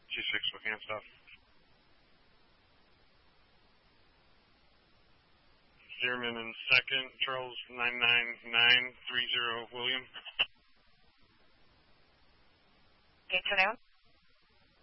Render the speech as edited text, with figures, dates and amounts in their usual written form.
26 with hands off. Steerman in second, Charles 99930 William. Okay, turn out.